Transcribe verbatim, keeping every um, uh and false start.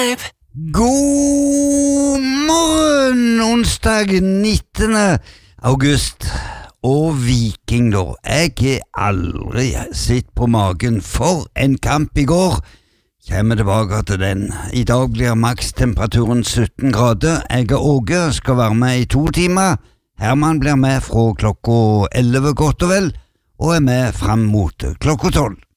God morgen, onsdag nittende august. Og Viking da, jeg har aldri sitt på magen for en kamp i går. Kjemmer tilbake til den. I dag blir makstemperaturen sytten grader. Jeg og Åge skal være med i to timer. Herman blir med fra klokka elleve godt og vel, og er med frem mot klokka tolv.